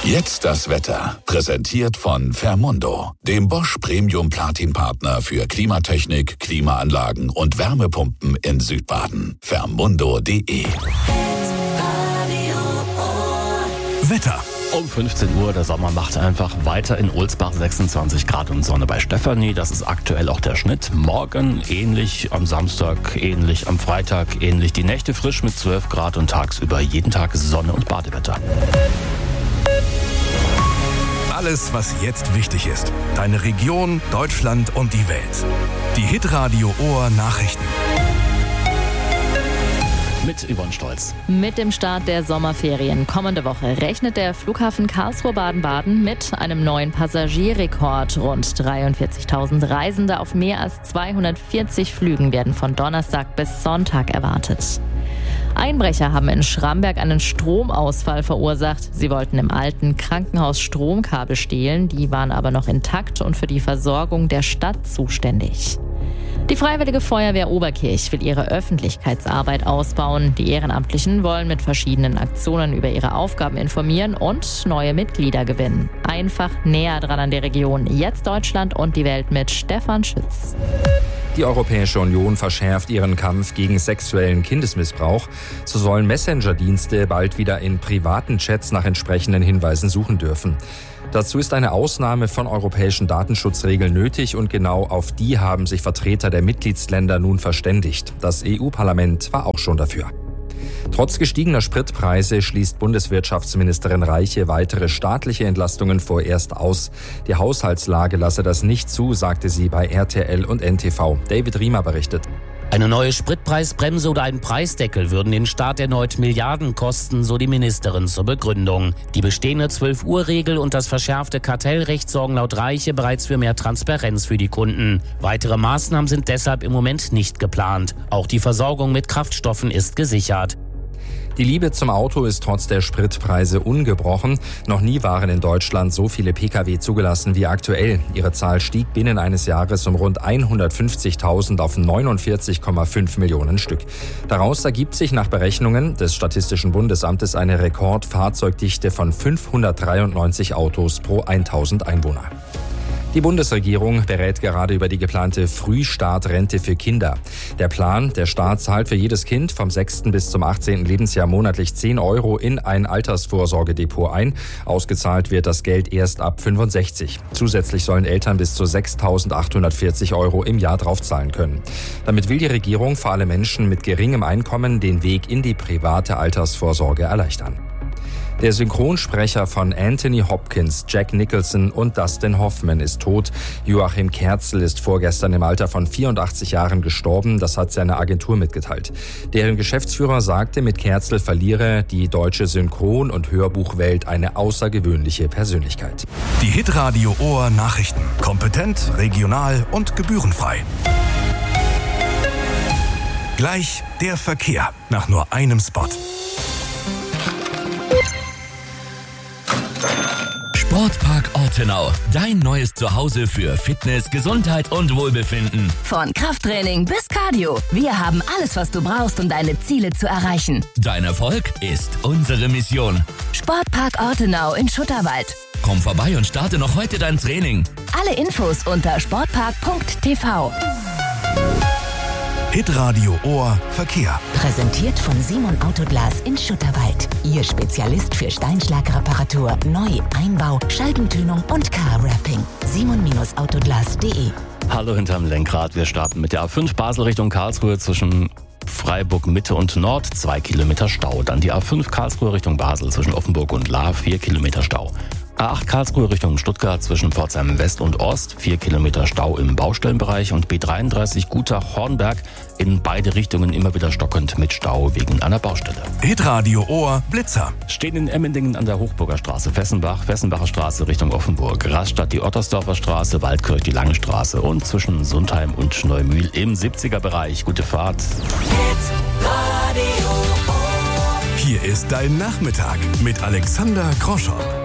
Jetzt das Wetter. Präsentiert von Fermundo, dem Bosch Premium Platin Partner für Klimatechnik, Klimaanlagen und Wärmepumpen in Südbaden. Fermundo.de. Wetter. Um 15 Uhr, der Sommer macht einfach weiter in Ohlsbach, 26 Grad und Sonne bei Stefanie. Das ist aktuell auch der Schnitt. Morgen ähnlich, am Samstag ähnlich, am Freitag ähnlich. Die Nächte frisch mit 12 Grad und tagsüber jeden Tag Sonne und Badewetter. Alles, was jetzt wichtig ist. Deine Region, Deutschland und die Welt. Die Hitradio Ohr Nachrichten. Mit Yvonne Stolz. Mit dem Start der Sommerferien kommende Woche rechnet der Flughafen Karlsruhe-Baden-Baden mit einem neuen Passagierrekord. Rund 43.000 Reisende auf mehr als 240 Flügen werden von Donnerstag bis Sonntag erwartet. Einbrecher haben in Schramberg einen Stromausfall verursacht. Sie wollten im alten Krankenhaus Stromkabel stehlen, die waren aber noch intakt und für die Versorgung der Stadt zuständig. Die Freiwillige Feuerwehr Oberkirch will ihre Öffentlichkeitsarbeit ausbauen. Die Ehrenamtlichen wollen mit verschiedenen Aktionen über ihre Aufgaben informieren und neue Mitglieder gewinnen. Einfach näher dran an der Region. Jetzt Deutschland und die Welt mit Stefan Schütz. Die Europäische Union verschärft ihren Kampf gegen sexuellen Kindesmissbrauch. So sollen Messenger-Dienste bald wieder in privaten Chats nach entsprechenden Hinweisen suchen dürfen. Dazu ist eine Ausnahme von europäischen Datenschutzregeln nötig und genau auf die haben sich Vertreter der Mitgliedsländer nun verständigt. Das EU-Parlament war auch schon dafür. Trotz gestiegener Spritpreise schließt Bundeswirtschaftsministerin Reiche weitere staatliche Entlastungen vorerst aus. Die Haushaltslage lasse das nicht zu, sagte sie bei RTL und NTV. David Riemer berichtet. Eine neue Spritpreisbremse oder ein Preisdeckel würden den Staat erneut Milliarden kosten, so die Ministerin zur Begründung. Die bestehende 12-Uhr-Regel und das verschärfte Kartellrecht sorgen laut Reiche bereits für mehr Transparenz für die Kunden. Weitere Maßnahmen sind deshalb im Moment nicht geplant. Auch die Versorgung mit Kraftstoffen ist gesichert. Die Liebe zum Auto ist trotz der Spritpreise ungebrochen. Noch nie waren in Deutschland so viele Pkw zugelassen wie aktuell. Ihre Zahl stieg binnen eines Jahres um rund 150.000 auf 49,5 Millionen Stück. Daraus ergibt sich nach Berechnungen des Statistischen Bundesamtes eine Rekordfahrzeugdichte von 593 Autos pro 1.000 Einwohner. Die Bundesregierung berät gerade über die geplante Frühstartrente für Kinder. Der Plan, der Staat zahlt für jedes Kind vom 6. bis zum 18. Lebensjahr monatlich 10 € in ein Altersvorsorgedepot ein. Ausgezahlt wird das Geld erst ab 65. Zusätzlich sollen Eltern bis zu 6.840 € im Jahr draufzahlen können. Damit will die Regierung vor allem Menschen mit geringem Einkommen den Weg in die private Altersvorsorge erleichtern. Der Synchronsprecher von Anthony Hopkins, Jack Nicholson und Dustin Hoffman ist tot. Joachim Kerzel ist vorgestern im Alter von 84 Jahren gestorben. Das hat seine Agentur mitgeteilt. Deren Geschäftsführer sagte, mit Kerzel verliere die deutsche Synchron- und Hörbuchwelt eine außergewöhnliche Persönlichkeit. Die Hitradio Ohr Nachrichten. Kompetent, regional und gebührenfrei. Gleich der Verkehr nach nur einem Spot. Sportpark Ortenau, dein neues Zuhause für Fitness, Gesundheit und Wohlbefinden. Von Krafttraining bis Cardio. Wir haben alles, was du brauchst, um deine Ziele zu erreichen. Dein Erfolg ist unsere Mission. Sportpark Ortenau in Schutterwald. Komm vorbei und starte noch heute dein Training. Alle Infos unter sportpark.tv. Hitradio Ohr Verkehr. Präsentiert von Simon Autoglas in Schutterwald. Ihr Spezialist für Steinschlagreparatur, Neu-, Einbau, Scheibentönung und Car-Wrapping. simon-autoglas.de. Hallo hinterm Lenkrad. Wir starten mit der A5 Basel Richtung Karlsruhe zwischen Freiburg Mitte und Nord, 2 Kilometer Stau. Dann die A5 Karlsruhe Richtung Basel zwischen Offenburg und Lahr, 4 Kilometer Stau. A8 Karlsruhe Richtung Stuttgart zwischen Pforzheim West und Ost, 4 Kilometer Stau im Baustellenbereich und B33 Guter-Hornberg in beide Richtungen immer wieder stockend mit Stau wegen einer Baustelle. Hitradio Ohr Blitzer. Stehen in Emmendingen an der Hochburger Straße, Fessenbacher Straße Richtung Offenburg, Rastatt die Ottersdorfer Straße, Waldkirch die Lange Straße und zwischen Sundheim und Neumühl im 70er-Bereich. Gute Fahrt. Hier ist dein Nachmittag mit Alexander Groschow.